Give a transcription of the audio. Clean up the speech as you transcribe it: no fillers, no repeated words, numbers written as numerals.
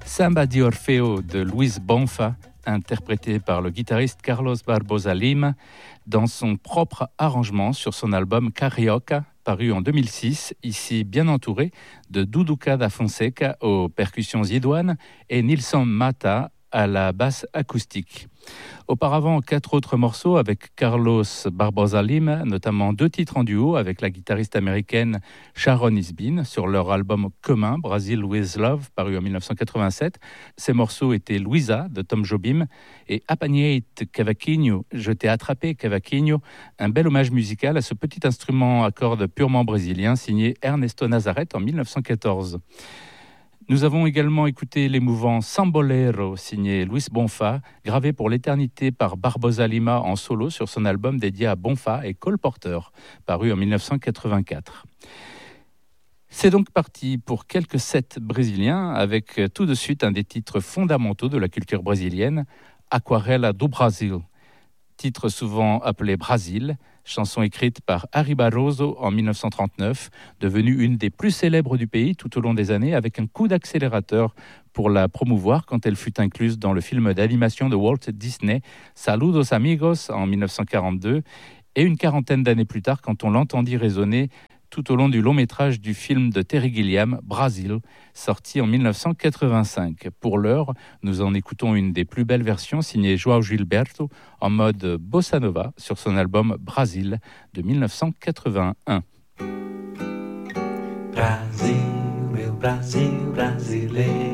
Samba de Orfeo de Luis Bonfa, interprété par le guitariste Carlos Barbosa Lima, dans son propre arrangement sur son album Carioca, paru en 2006, ici bien entouré de Duduca da Fonseca aux percussions idoines et Nilson Mata à la basse acoustique. Auparavant, 4 autres morceaux avec Carlos Barbosa Lima, notamment 2 titres en duo avec la guitariste américaine Sharon Isbin sur leur album commun Brazil with Love, paru en 1987. Ces morceaux étaient Luisa de Tom Jobim et Apanhei-te Cavaquinho, Je t'ai attrapé Cavaquinho, un bel hommage musical à ce petit instrument à cordes purement brésilien signé Ernesto Nazareth en 1914. Nous avons également écouté l'émouvant Sambolero, signé Luis Bonfa, gravé pour l'éternité par Barbosa Lima en solo sur son album dédié à Bonfa et Cole Porter, paru en 1984. C'est donc parti pour quelques sets brésiliens, avec tout de suite un des titres fondamentaux de la culture brésilienne, Aquarela do Brasil. Titre souvent appelé Brasil, chanson écrite par Ari Barroso en 1939, devenue une des plus célèbres du pays tout au long des années, avec un coup d'accélérateur pour la promouvoir quand elle fut incluse dans le film d'animation de Walt Disney, Saludos Amigos, en 1942, et une quarantaine d'années plus tard quand on l'entendit résonner tout au long du long-métrage du film de Terry Gilliam, Brasil, sorti en 1985. Pour l'heure, nous en écoutons une des plus belles versions signée João Gilberto en mode bossa nova sur son album Brasil de 1981. Brasil, meu Brasil brasileiro,